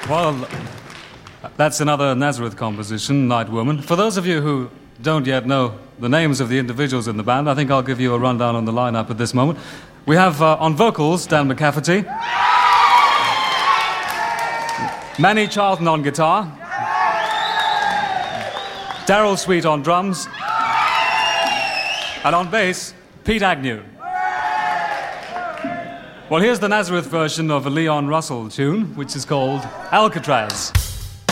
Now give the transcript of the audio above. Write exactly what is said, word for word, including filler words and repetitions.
Well, that's another Nazareth composition, Night Woman. For those of you who don't yet know the names of the individuals in the band, I think I'll give you a rundown on the lineup at this moment. We have uh, on vocals, Dan McCafferty. Manny Charlton on guitar. Daryl Sweet on drums. And on bass, Pete Agnew. Well, here's the Nazareth version of a Leon Russell tune, which is called Alcatraz.